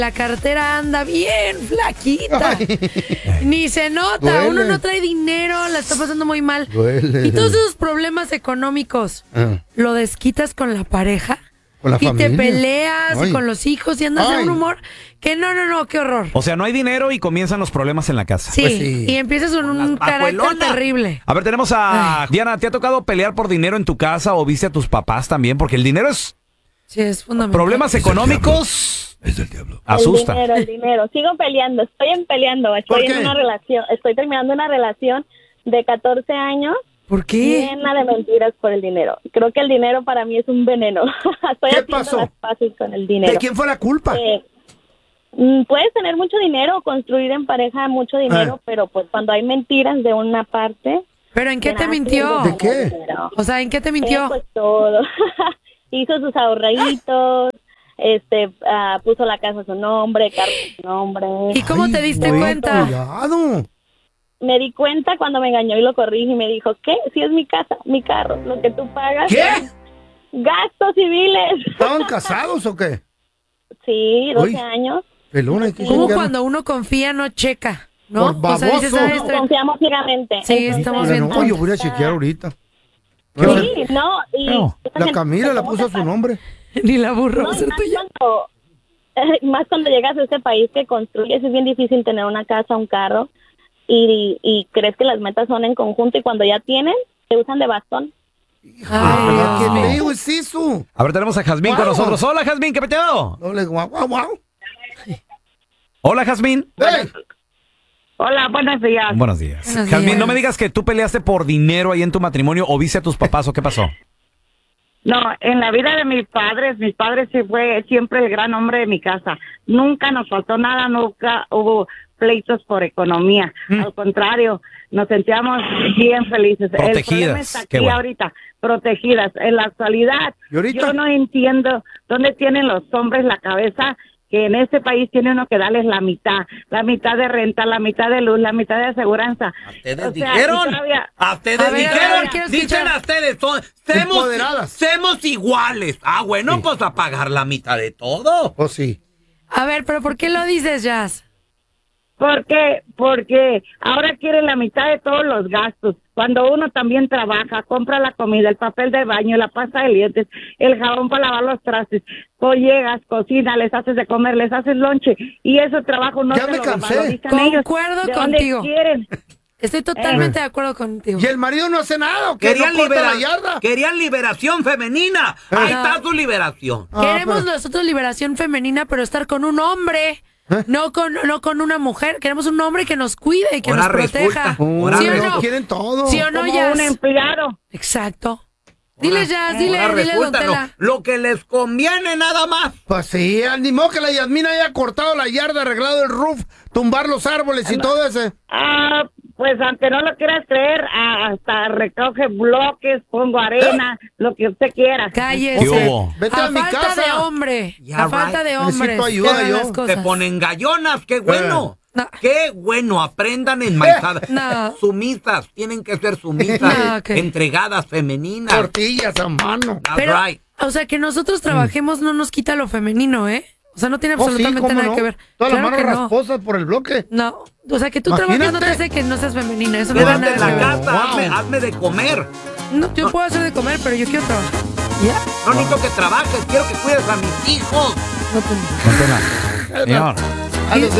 La cartera anda bien flaquita. Ay. Ni se nota. Duele. Uno no trae dinero, la está pasando muy mal. Duele. Y todos esos problemas económicos, ¿lo desquitas con la pareja? Con la y familia. te peleas Ay. y con los hijos y andas Ay. en un humor que no, qué horror. O sea, no hay dinero y comienzan los problemas en la casa. Sí, Pues sí. y empiezas con un carácter terrible. A ver, tenemos a Diana. ¿Te ha tocado pelear por dinero en tu casa o viste a tus papás también? Porque el dinero es Sí, es fundamental. problemas económicos. Es del diablo. Asusta. El dinero. Sigo peleando, peleando. Estoy ¿Por en qué? una relación, estoy terminando una relación de 14 años ¿Por qué? llena de mentiras por el dinero. Creo que el dinero para mí es un veneno. Estoy ¿Qué haciendo pasó? las paces con el dinero. ¿De quién fue la culpa? Puedes tener mucho dinero, construir en pareja mucho dinero, pero pues cuando hay mentiras de una parte... ¿Pero en qué te nada, mintió? ¿De qué? dinero. O sea, ¿en qué te mintió? Pues todo. Hizo sus ahorraditos, puso la casa a su nombre, carro a su nombre. ¿Y cómo te diste güey, cuenta? Cuidado. Me di cuenta cuando me engañó y lo corrí y me dijo, ¿qué? Si es mi casa, mi carro, lo que tú pagas. ¿Qué? Gastos civiles. ¿Estaban casados o qué? Sí, 12 Uy. años. Pelón, hay que Como chequear. cuando uno confía, no checa, ¿no? Por O sea, dices, baboso. "Ah, esto-". Confiamos ciegamente. Sí, Entonces, estamos Mira, bien no, yo tontos. voy a chequear ahorita. Sí, no, y... No. La Camila la puso a su nombre. Ni la burro va No, a ser tuya. más cuando llegas a este país que construyes, es bien difícil tener una casa, un carro, y crees que las metas son en conjunto, y cuando ya tienen, te usan de bastón. Ay, Dios ¿Qué mío. feo es eso? A ver, tenemos a Jazmín con Wow. nosotros. Hola, Jazmín, ¿qué peteo? Doble guau, guau, guau. Hola, Jazmín. ¡Ey! Hola, buenos días. Buenos días. Buenos Jazmín, días. no me digas que tú peleaste por dinero ahí en tu matrimonio o viste a tus papás o qué pasó. No, en la vida de mis padres sí fue siempre el gran hombre de mi casa. Nunca nos faltó nada, nunca hubo pleitos por economía. Al contrario, nos sentíamos bien felices. El Protegidas, problema está qué aquí bueno. ahorita, protegidas. En la actualidad, ¿Y ahorita? yo no entiendo dónde tienen los hombres la cabeza que en este país tiene uno que darles la mitad de renta, la mitad de luz, la mitad de aseguranza. ¿Ustedes O sea, dijeron? y todavía- ¿A ustedes A ver, dijeron? quiero Dicen escuchar. a ustedes, Empoderadas. semos iguales. Ah, bueno, Sí. pues a pagar la mitad de todo. Oh, sí. A ver, pero ¿por qué lo dices, Jazz? Porque ahora quieren la mitad de todos los gastos. Cuando uno también trabaja, compra la comida, el papel de baño, la pasta de dientes, el jabón para lavar los trastes, tú llegas, cocinas, les haces de comer, les haces lonche, y ese trabajo no Ya te me lo cansé. valorizan ellos. Concuerdo ¿De dónde contigo. quieren? Estoy totalmente de acuerdo contigo. ¿Y el marido no hace nada o qué? Querían, ¿No corta la yarda? querían liberación femenina. Ahí Ah. está su liberación. Queremos pero- nosotros liberación femenina, pero estar con un hombre, no con una mujer. Queremos un hombre que nos cuide y que Ahora nos proteja. resulta. Oh, ¿Sí o no, no? quieren todo. ¿Sí o no, Como Jazz? un empleado. Exacto. Dile, Jazz, dile, Ahora dile, don resulta, Tela. lo que les conviene nada más. Pues sí, ni modo que la Yasmina haya cortado la yarda, arreglado el roof, tumbar los árboles y todo ese. Pues aunque no lo quieras creer, hasta recoge bloques, pongo arena, lo que usted quiera. Cállese. ¿Qué hubo? Vete a a mi falta casa. de hombre. Yeah, a falta right. de hombres. Necesito ayuda que hagan yo. las Se cosas. ponen gallonas, qué bueno. No. Qué bueno, aprendan enmaizadas. No. Sumisas, tienen que ser sumisas, No, ok. entregadas, femeninas. Tortillas a mano. That's Pero, right. o sea, que nosotros trabajemos no nos quita lo femenino, ¿eh? O sea, no tiene Oh, sí, absolutamente ¿cómo nada no? que ver. Todas Claro las que manos no. rasposas por el bloque. No, o sea, que tú trabajes no te Imagínate. hace que no seas femenina. Eso no tiene Quédate en nada la que ver. casa, Wow. hazme de comer. No, yo puedo hacer de comer, pero yo quiero trabajar. ¿Ya? No necesito que trabajes, quiero que cuides a mis hijos. No te... Señor. A los